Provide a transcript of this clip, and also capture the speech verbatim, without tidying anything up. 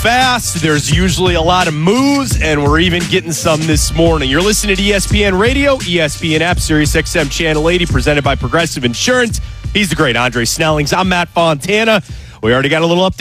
fast. There's usually a lot of moves, and we're even getting some this morning. You're listening to E S P N Radio, E S P N app, Sirius X M Channel eighty, presented by Progressive Insurance. He's the great Andre Snellings. I'm Matt Fontana. We already got a little update